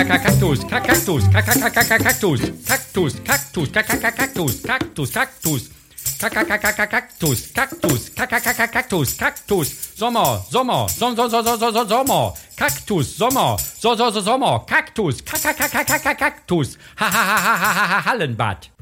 Kaktus, Kaktus, Kaktus, Kaktus, Kaktus, Kaktus, Kaktus, Kaktus. Kaktus, Kaktus, Kaktus, Kaktus, Sommer, Sommer, Sommer, Kaktus, Sommer, Sommer, Kaktus, Kaktus, Hallenbad.